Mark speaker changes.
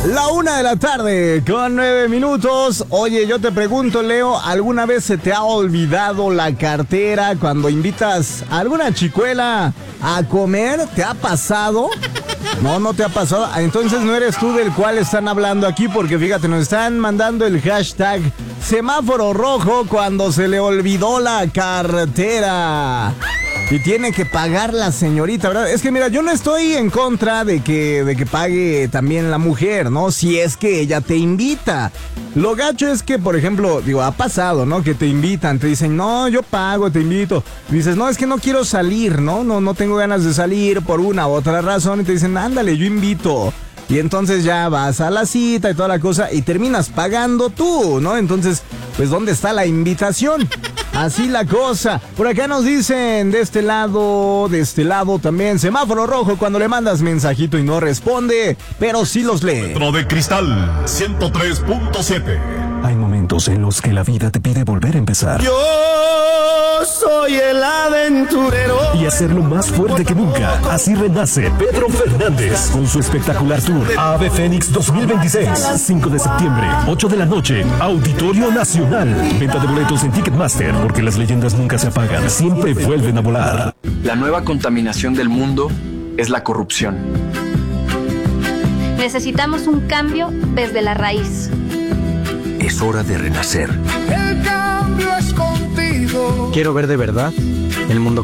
Speaker 1: La 1:00 con 9 minutos. Oye, yo te pregunto, Leo, ¿alguna vez se te ha olvidado la cartera cuando invitas a alguna chicuela a comer? ¿Te ha pasado? No te ha pasado. Entonces no eres tú del cual están hablando aquí, porque fíjate, nos están mandando el hashtag semáforo rojo cuando se le olvidó la cartera. Y tiene que pagar la señorita, ¿verdad? Es que mira, yo no estoy en contra de que pague también la mujer, ¿no? Si es que ella te invita. Lo gacho es que, por ejemplo, ha pasado, ¿no? Que te invitan, te dicen, no, yo pago, te invito. Dices, no, es que no quiero salir, ¿no? No tengo ganas de salir por una u otra razón. Y te dicen, ándale, yo invito. Y entonces ya vas a la cita y toda la cosa y terminas pagando tú, ¿no? Entonces, pues, ¿dónde está la invitación? Así la cosa. Por acá nos dicen de este lado también, semáforo rojo cuando le mandas mensajito y no responde, pero sí los lee.
Speaker 2: Metro de Cristal 103.7.
Speaker 3: Hay momentos en los que la vida te pide volver a empezar.
Speaker 4: Yo soy el aventurero.
Speaker 3: Y hacerlo más fuerte que nunca. Así renace Pedro Fernández con su espectacular tour Ave Fénix 2026. 5 de septiembre, 8 de la noche, Auditorio Nacional. Venta de boletos en Ticketmaster, porque las leyendas nunca se apagan, siempre vuelven a volar.
Speaker 5: La nueva contaminación del mundo es la corrupción.
Speaker 6: Necesitamos un cambio desde la raíz.
Speaker 7: Es hora de renacer.
Speaker 4: El cambio es contigo.
Speaker 8: Quiero ver de verdad el mundo